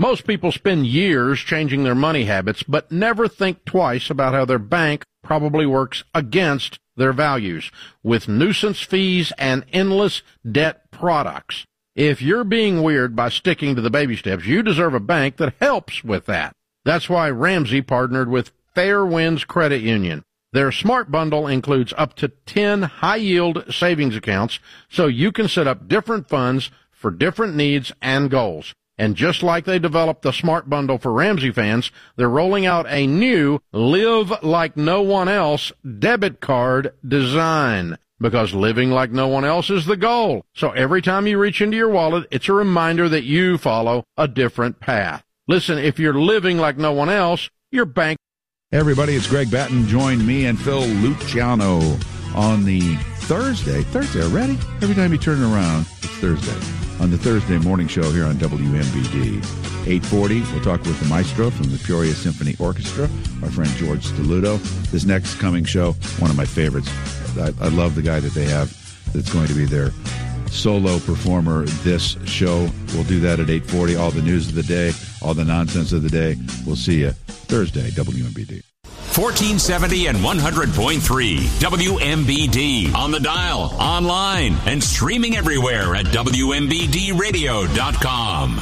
Most people spend years changing their money habits, but never think twice about how their bank probably works against their values with nuisance fees and endless debt products. If you're being weird by sticking to the baby steps, you deserve a bank that helps with that. That's why Ramsey partnered with Fair Winds Credit Union. Their Smart Bundle includes up to 10 high-yield savings accounts, so you can set up different funds for different needs and goals. And just like they developed the Smart Bundle for Ramsey fans, they're rolling out a new Live Like No One Else debit card design. Because living like no one else is the goal. So every time you reach into your wallet, it's a reminder that you follow a different path. Listen, if you're living like no one else, your bank... Hey everybody, it's Greg Batten. Join me and Phil Luciano on the Thursday already? Every time you turn around, it's Thursday. On the Thursday morning show here on WMBD. 8:40, we'll talk with the maestro from the Peoria Symphony Orchestra, our friend George Stoluto. This next coming show, one of my favorites. I love the guy that they have that's going to be their solo performer this show. We'll do that at 8:40. All the news of the day, all the nonsense of the day. We'll see you Thursday, WMBD. 1470 and 100.3 WMBD on the dial, online, and streaming everywhere at WMBDradio.com.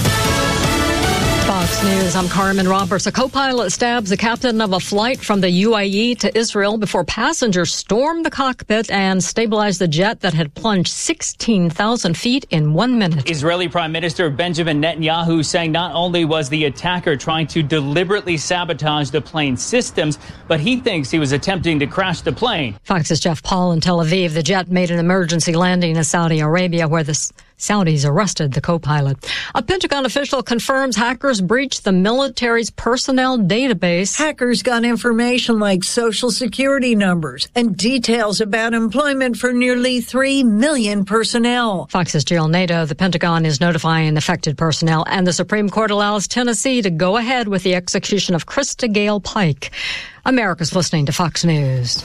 Fox News, I'm Carmen Roberts. A co-pilot stabs the captain of a flight from the UAE to Israel before passengers stormed the cockpit and stabilized the jet that had plunged 16,000 feet in 1 minute. Israeli Prime Minister Benjamin Netanyahu saying not only was the attacker trying to deliberately sabotage the plane's systems, but he thinks he was attempting to crash the plane. Fox's Jeff Paul in Tel Aviv. The jet made an emergency landing in Saudi Arabia where the Saudis arrested the co-pilot. A Pentagon official confirms hackers breached the military's personnel database. Hackers got information like social security numbers and details about employment for nearly 3 million personnel. Fox's Jill Nato. The Pentagon is notifying affected personnel, and the Supreme Court allows Tennessee to go ahead with the execution of Krista Gale Pike. America's listening to Fox News.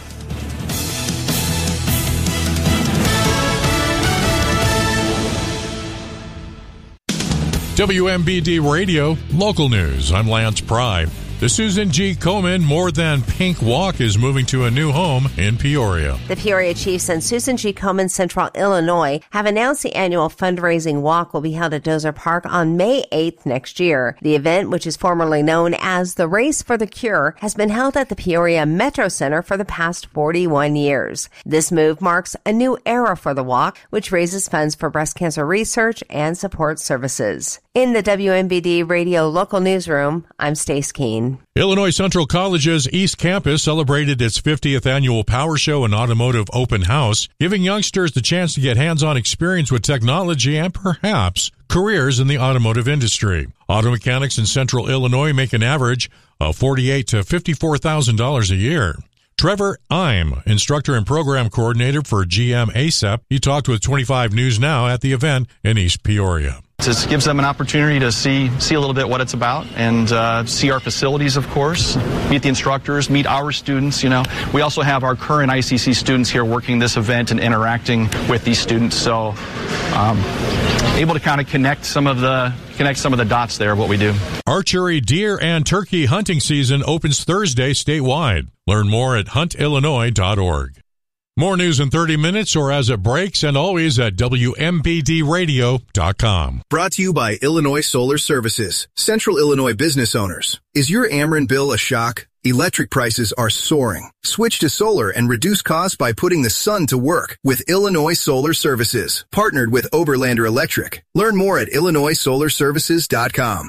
WMBD Radio, local news. I'm Lance Pry. The Susan G. Komen More Than Pink Walk is moving to a new home in Peoria. The Peoria Chiefs and Susan G. Komen Central Illinois have announced the annual fundraising walk will be held at Dozer Park on May 8th next year. The event, which is formerly known as the Race for the Cure, has been held at the Peoria Metro Center for the past 41 years. This move marks a new era for the walk, which raises funds for breast cancer research and support services. In the WMBD Radio Local Newsroom, I'm Stace Keene. Illinois Central College's East Campus celebrated its 50th annual Power Show and Automotive Open House, giving youngsters the chance to get hands-on experience with technology and perhaps careers in the automotive industry. Auto mechanics in Central Illinois make an average of $48,000 to $54,000 a year. Trevor Ime, instructor and program coordinator for GM ASEP, he talked with 25 News Now at the event in East Peoria. This gives them an opportunity to see a little bit what it's about and see our facilities, of course, meet the instructors, meet our students. You know, we also have our current ICC students here working this event and interacting with these students. So able to kind of connect some of the dots there of what we do. Archery, deer, and turkey hunting season opens Thursday statewide. Learn more at huntillinois.org. More news in 30 minutes or as it breaks, and always at WMBDradio.com. Brought to you by Illinois Solar Services, Central Illinois business owners. Is your Ameren bill a shock? Electric prices are soaring. Switch to solar and reduce costs by putting the sun to work with Illinois Solar Services, partnered with Oberlander Electric. Learn more at IllinoisSolarServices.com.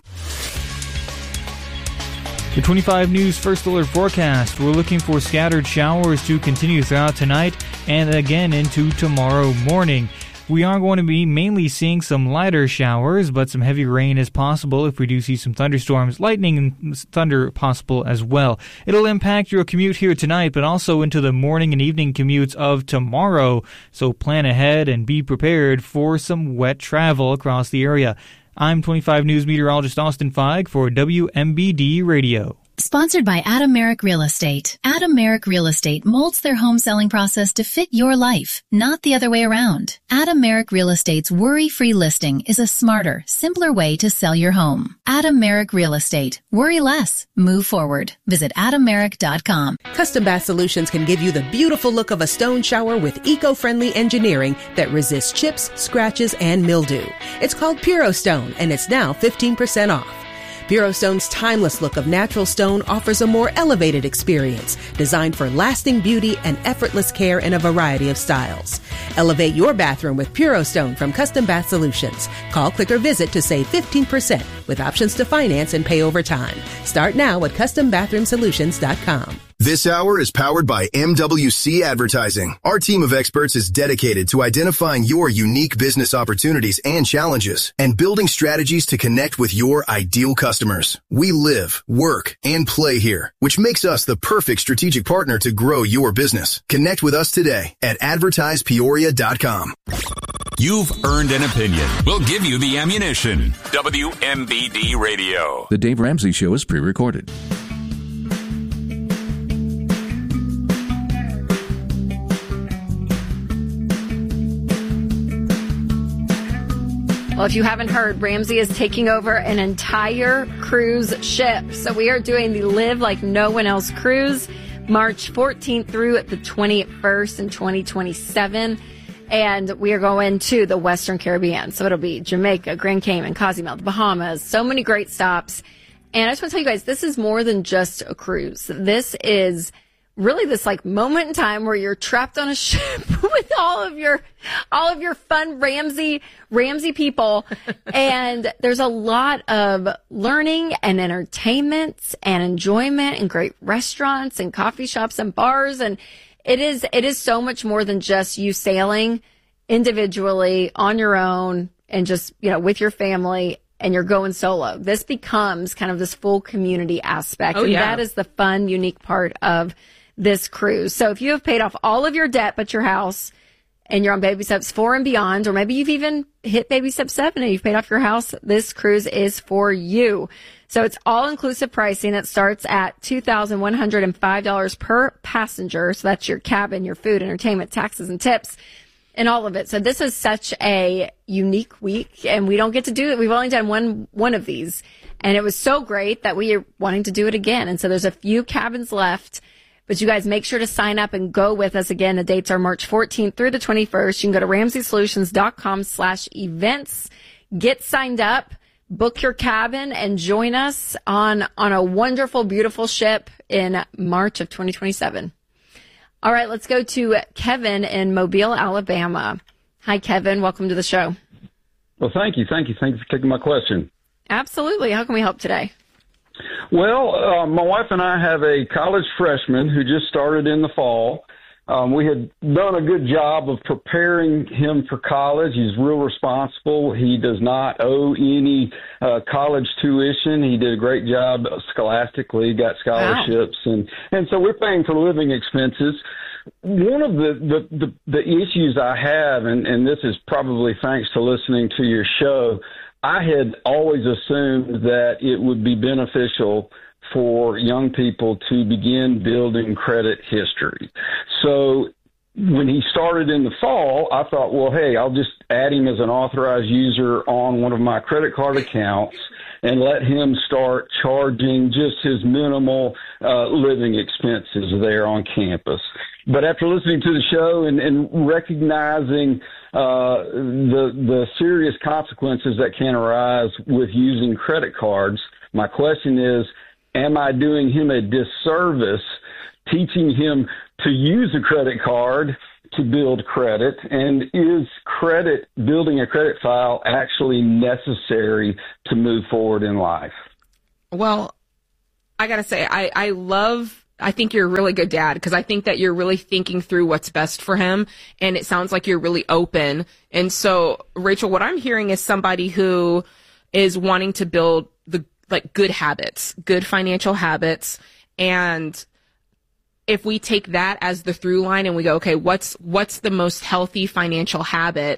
The 25 News First Alert forecast. We're looking for scattered showers to continue throughout tonight and again into tomorrow morning. We are going to be mainly seeing some lighter showers, but some heavy rain is possible if we do see some thunderstorms, lightning and thunder possible as well. It'll impact your commute here tonight, but also into the morning and evening commutes of tomorrow. So plan ahead and be prepared for some wet travel across the area. I'm 25 News meteorologist Austin Feig for WMBD Radio. Sponsored by Adam Merrick Real Estate. Adam Merrick Real Estate molds their home selling process to fit your life, not the other way around. Adam Merrick Real Estate's worry-free listing is a smarter, simpler way to sell your home. Adam Merrick Real Estate. Worry less. Move forward. Visit AdamMerrick.com. Custom Bath Solutions can give you the beautiful look of a stone shower with eco-friendly engineering that resists chips, scratches, and mildew. It's called Puro Stone, and it's now 15% off. Puro Stone's timeless look of natural stone offers a more elevated experience, designed for lasting beauty and effortless care in a variety of styles. Elevate your bathroom with Puro Stone from Custom Bath Solutions. Call, click, or visit to save 15% with options to finance and pay over time. Start now at CustomBathroomSolutions.com. This hour is powered by MWC Advertising. Our team of experts is dedicated to identifying your unique business opportunities and challenges and building strategies to connect with your ideal customers. We live, work, and play here, which makes us the perfect strategic partner to grow your business. Connect with us today at advertisepeoria.com. You've earned an opinion. We'll give you the ammunition. WMBD Radio. The Dave Ramsey Show is pre-recorded. Well, if you haven't heard, Ramsey is taking over an entire cruise ship. So we are doing the Live Like No One Else cruise, March 14th through the 21st in 2027. And we are going to the Western Caribbean. So it'll be Jamaica, Grand Cayman, Cozumel, the Bahamas, so many great stops. And I just want to tell you guys, this is more than just a cruise. This is really this like moment in time where you're trapped on a ship with all of your fun Ramsey people. And there's a lot of learning and entertainment and enjoyment and great restaurants and coffee shops and bars. And it is so much more than just you sailing individually on your own and just, with your family, and you're going solo. This becomes kind of this full community aspect. Oh, yeah. And that is the fun, unique part of this cruise. So if you have paid off all of your debt but your house and you're on baby steps 4 and beyond, or maybe you've even hit baby step 7 and you've paid off your house, this cruise is for you. So it's all-inclusive pricing. It starts at $2,105 per passenger. So that's your cabin, your food, entertainment, taxes, and tips, and all of it. So this is such a unique week, and we don't get to do it. We've only done one of these, and it was so great that we are wanting to do it again. And so there's a few cabins left. But you guys make sure to sign up and go with us. Again, the dates are March 14th through the 21st. You can go to RamseySolutions.com/events. Get signed up, book your cabin, and join us on a wonderful, beautiful ship in March of 2027. All right, let's go to Kevin in Mobile, Alabama. Hi, Kevin. Welcome to the show. Well, thank you. Thank you for taking my question. Absolutely. How can we help today? Well, my wife and I have a college freshman who just started in the fall. We had done a good job of preparing him for college. He's real responsible. He does not owe any college tuition. He did a great job scholastically, got scholarships, wow. and so we're paying for living expenses. One of the issues I have, and this is probably thanks to listening to your show, I had always assumed that it would be beneficial for young people to begin building credit history. So when he started in the fall, I thought, well, hey, I'll just add him as an authorized user on one of my credit card accounts and let him start charging just his minimal living expenses there on campus. But after listening to the show and recognizing the serious consequences that can arise with using credit cards, my question is, am I doing him a disservice teaching him to use a credit card to build credit? And is building a credit file actually necessary to move forward in life? Well, I got to say, I think you're a really good dad, because I think that you're really thinking through what's best for him, and it sounds like you're really open. And so, Rachel, what I'm hearing is somebody who is wanting to build good habits, good financial habits. And if we take that as the through line and we go, okay, what's the most healthy financial habit?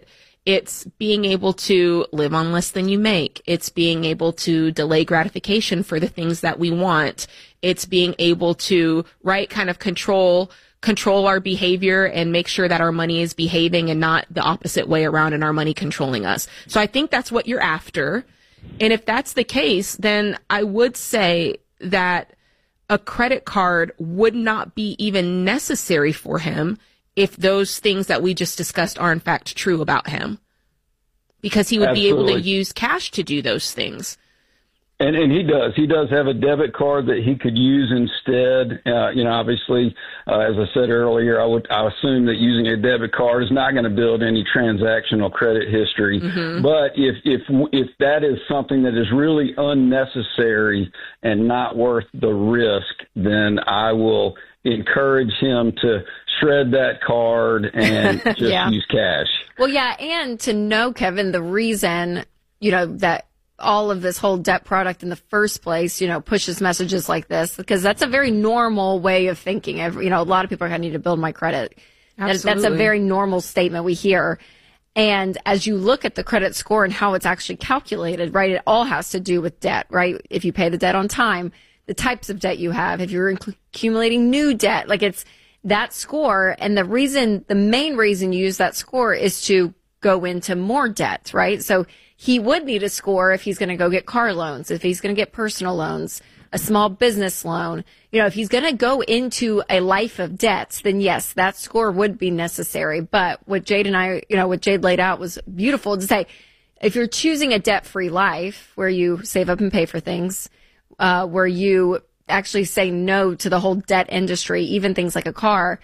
It's being able to live on less than you make. It's being able to delay gratification for the things that we want. It's being able to, right, kind of control our behavior and make sure that our money is behaving and not the opposite way around and our money controlling us. So I think that's what you're after. And if that's the case, then I would say that a credit card would not be even necessary for him if those things that we just discussed are in fact true about him, because he would be able to use cash to do those things. And he does have a debit card that he could use instead. Obviously, as I said earlier, I assume that using a debit card is not going to build any transactional credit history. Mm-hmm. But if that is something that is really unnecessary and not worth the risk, then I will encourage him to shred that card and just use cash. Well, yeah, and to know, Kevin, the reason, that all of this whole debt product in the first place, pushes messages like this, because that's a very normal way of thinking. A lot of people are going to need to build my credit. Absolutely. That's a very normal statement we hear. And as you look at the credit score and how it's actually calculated, right, it all has to do with debt, right? If you pay the debt on time, the types of debt you have, if you're accumulating new debt, like it's that score. And the main reason you use that score is to go into more debt, right? So he would need a score if he's going to go get car loans, if he's going to get personal loans, a small business loan. If he's going to go into a life of debts, then yes, that score would be necessary. But what Jade and I, what Jade laid out was beautiful to say, if you're choosing a debt-free life where you save up and pay for things, where you actually say no to the whole debt industry, even things like a car,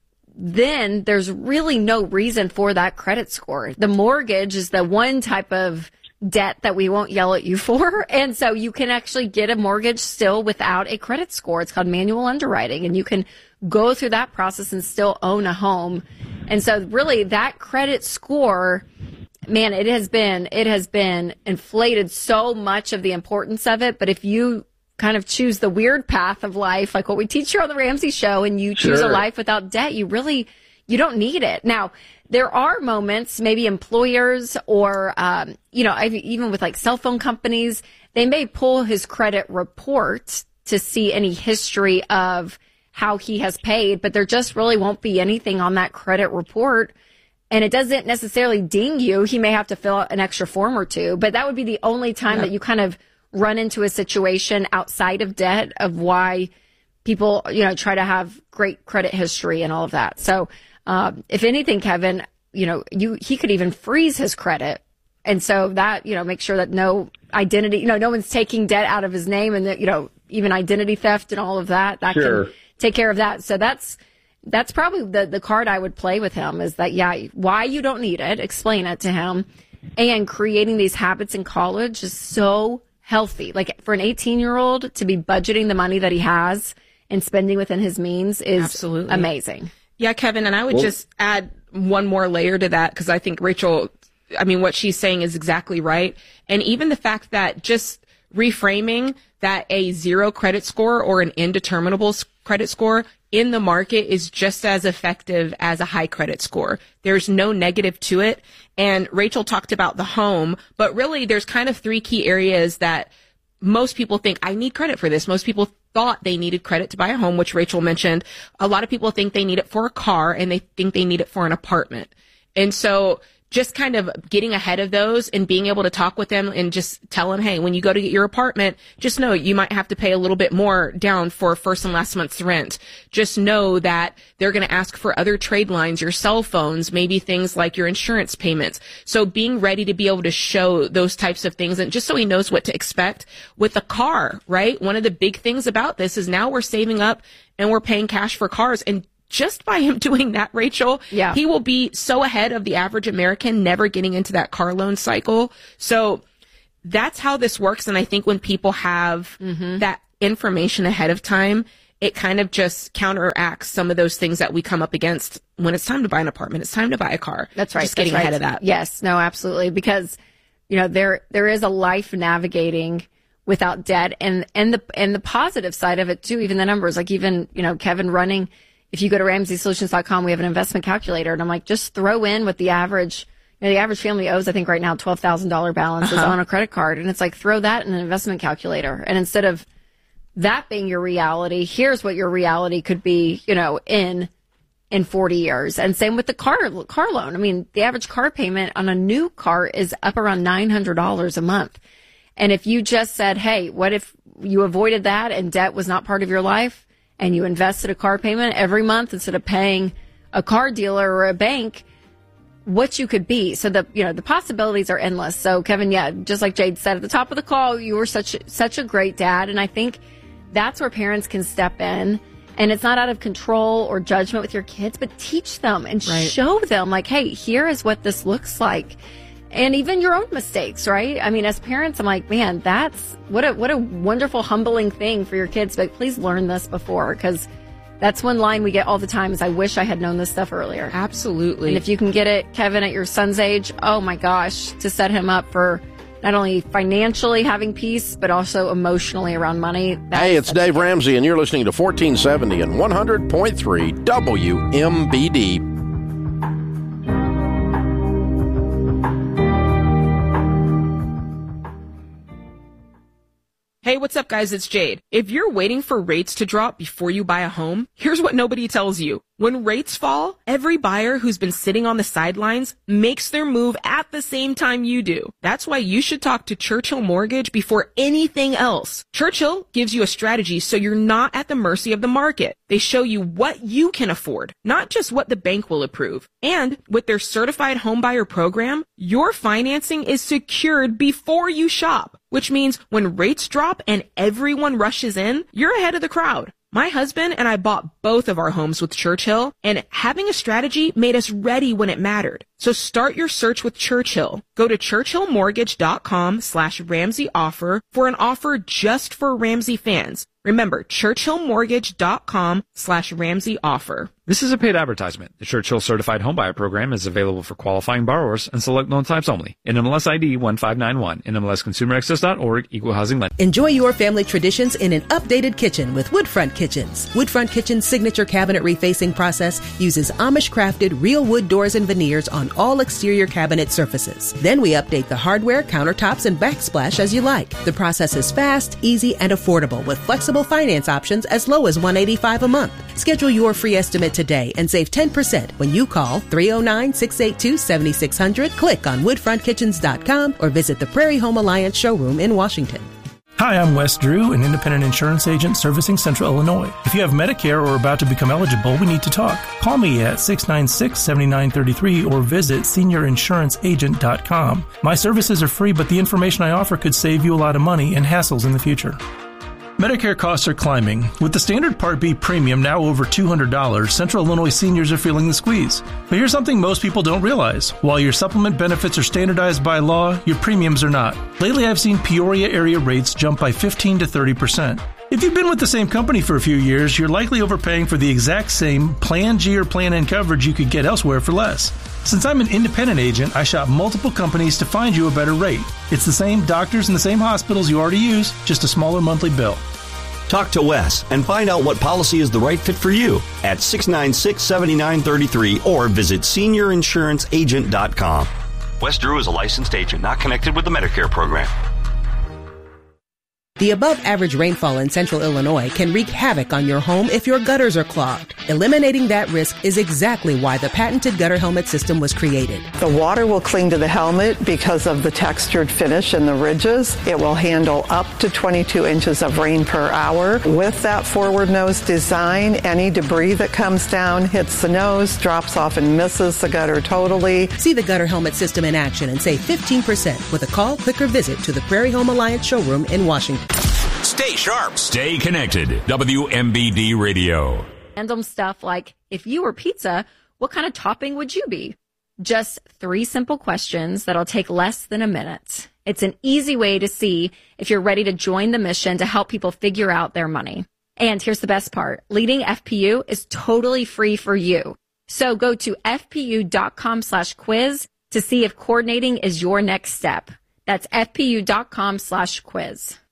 then there's really no reason for that credit score. The mortgage is the one type of debt that we won't yell at you for. And so you can actually get a mortgage still without a credit score. It's called manual underwriting, and you can go through that process and still own a home. And so really that credit score, man, it has been inflated so much of the importance of it. But if you kind of choose the weird path of life, like what we teach here on the Ramsey Show, and you choose a life without debt, you don't need it. Now, there are moments, maybe employers or, even with like cell phone companies, they may pull his credit report to see any history of how he has paid, but there just really won't be anything on that credit report. And it doesn't necessarily ding you. He may have to fill out an extra form or two, but that would be the only time that you kind of run into a situation outside of debt of why people, try to have great credit history and all of that. So, if anything, Kevin, he could even freeze his credit. And so that, make sure that no identity, no one's taking debt out of his name, and that, even identity theft and all of that, can take care of that. So that's probably the card I would play with him, is that, why you don't need it, explain it to him. And creating these habits in college is so healthy. Like for an 18-year-old to be budgeting the money that he has and spending within his means is absolutely amazing. Yeah, Kevin, and I would just add one more layer to that, because I think Rachel, what she's saying is exactly right. And even the fact that just reframing that a 0 credit score or an indeterminable credit score in the market is just as effective as a high credit score. There's no negative to it. And Rachel talked about the home, but really there's kind of 3 key areas that most people think, I need credit for this. Most people thought they needed credit to buy a home, which Rachel mentioned. A lot of people think they need it for a car, and they think they need it for an apartment. And so just kind of getting ahead of those and being able to talk with them and just tell them, hey, when you go to get your apartment, just know you might have to pay a little bit more down for first and last month's rent. Just know that they're going to ask for other trade lines, your cell phones, maybe things like your insurance payments. So being ready to be able to show those types of things, and just so he knows what to expect with a car, right? One of the big things about this is now we're saving up and we're paying cash for cars, and just by him doing that, Rachel, he will be so ahead of the average American, never getting into that car loan cycle. So that's how this works. And I think when people have that information ahead of time, it kind of just counteracts some of those things that we come up against when it's time to buy an apartment. It's time to buy a car. That's right. Just getting ahead of that. Yes, no, absolutely. Because, there is a life navigating without debt, and the positive side of it too, even the numbers, like even, Kevin running. If you go to RamseySolutions.com, we have an investment calculator, and I'm like, just throw in what the average, You know, the average family owes, I think right now, $12,000 balances on a credit card. And it's like, throw that in an investment calculator. And instead of that being your reality, here's what your reality could be, you know, in 40 years. And same with the car loan. I mean, the average car payment on a new car is up around $900 a month. And if you just said, hey, what if you avoided that and debt was not part of your life and you invested a car payment every month instead of paying a car dealer or a bank, what you could be. So the possibilities are endless. So Kevin, yeah, just like Jade said at the top of the call, you were such a great dad. And I think that's where parents can step in. And it's not out of control or judgment with your kids, but teach them and show them like, hey, here is what this looks like. And even your own mistakes, right? I mean, as parents, I'm like, man, that's what a wonderful, humbling thing for your kids. But please learn this before, because that's one line we get all the time is, I wish I had known this stuff earlier. Absolutely. And if you can get it, Kevin, at your son's age, oh my gosh, to set him up for not only financially having peace, but also emotionally around money. Hey, it's Dave Ramsey, and you're listening to 1470 and 100.3 WMBD. Hey, what's up, guys? It's Jade. If you're waiting for rates to drop before you buy a home, here's what nobody tells you. When rates fall, every buyer who's been sitting on the sidelines makes their move at the same time you do. That's why you should talk to Churchill Mortgage before anything else. Churchill gives you a strategy so you're not at the mercy of the market. They show you what you can afford, not just what the bank will approve. And with their certified homebuyer program, your financing is secured before you shop, which means when rates drop and everyone rushes in, you're ahead of the crowd. My husband and I bought both of our homes with Churchill, and having a strategy made us ready when it mattered. So start your search with Churchill. Go to churchillmortgage.com/Ramsey offer for an offer just for Ramsey fans. Remember, churchillmortgage.com/Ramsey offer. This is a paid advertisement. The Churchill Certified Homebuyer Program is available for qualifying borrowers and select loan types only. NMLS ID 1591. NMLSConsumerAccess.org. Equal housing lender. Enjoy your family traditions in an updated kitchen with Woodfront Kitchens. Woodfront Kitchen's signature cabinet refacing process uses Amish-crafted real wood doors and veneers on all exterior cabinet surfaces. Then we update the hardware, countertops, and backsplash as you like. The process is fast, easy, and affordable with flexible finance options as low as $185 a month. Schedule your free estimate today and save 10% when you call 309-682-7600, click on woodfrontkitchens.com, or visit the Prairie Home Alliance showroom in Washington. Hi, I'm Wes Drew, an independent insurance agent servicing Central Illinois. If you have Medicare or are about to become eligible, we need to talk. Call me at 696-7933 or visit seniorinsuranceagent.com. My services are free, but the information I offer could save you a lot of money and hassles in the future. Medicare costs are climbing. With the standard Part B premium now over $200, Central Illinois seniors are feeling the squeeze. But here's something most people don't realize. While your supplement benefits are standardized by law, your premiums are not. Lately, I've seen Peoria area rates jump by 15 to 30%. If you've been with the same company for a few years, you're likely overpaying for the exact same Plan G or Plan N coverage you could get elsewhere for less. Since I'm an independent agent, I shop multiple companies to find you a better rate. It's the same doctors and the same hospitals you already use, just a smaller monthly bill. Talk to Wes and find out what policy is the right fit for you at 696-7933 or visit seniorinsuranceagent.com. Wes Drew is a licensed agent not connected with the Medicare program. The above-average rainfall in central Illinois can wreak havoc on your home if your gutters are clogged. Eliminating that risk is exactly why the patented gutter helmet system was created. The water will cling to the helmet because of the textured finish and the ridges. It will handle up to 22 inches of rain per hour. With that forward nose design, any debris that comes down hits the nose, drops off and misses the gutter totally. See the gutter helmet system in action and save 15% with a call, click, or visit to the Prairie Home Alliance showroom in Washington. Stay sharp. Stay connected. WMBD Radio. Random stuff like, if you were pizza, what kind of topping would you be? Just 3 simple questions that'll take less than a minute. It's an easy way to see if you're ready to join the mission to help people figure out their money. And here's the best part. Leading FPU is totally free for you. So go to fpu.com/quiz to see if coordinating is your next step. That's fpu.com/quiz.